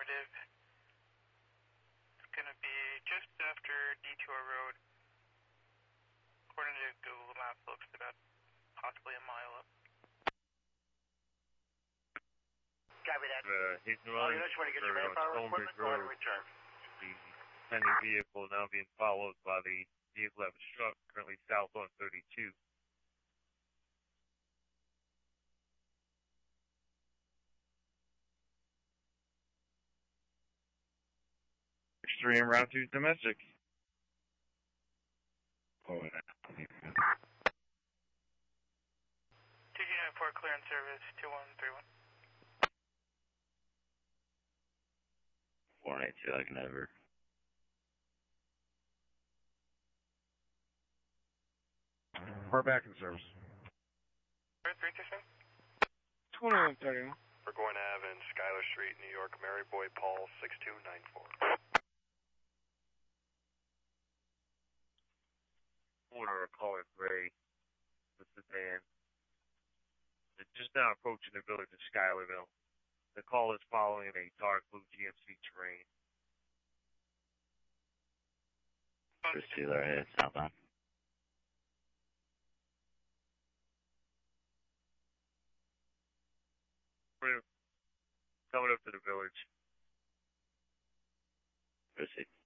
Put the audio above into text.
Negative. It's gonna be just after Detour Road. According to Google Maps, looks about possibly a mile up. Copy that. Hit and run you just want to get your manpower equipment, go ahead and return. The pending vehicle now being followed by the vehicle that was struck, currently south on 32. Extreme route 2 domestic. Oh, 2294 clearance service 2131. 482, I can over. We're back in service. 327. 2131. Burgoyne Ave and Schuyler Street, New York, Mary Boy Paul 6294. Corner of Colin Gray, the sedan. They're just now approaching the village of Schuylerville. The call is following a dark blue GMC Terrain. First two are ahead, southbound. We're coming up to the village. Proceed.